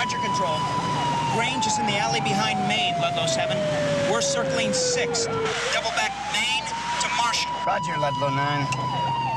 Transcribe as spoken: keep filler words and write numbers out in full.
Roger, control. Grange is in the alley behind Main, Ludlow seven. We're circling sixth. Double back Main to Marshall. Roger, Ludlow nine.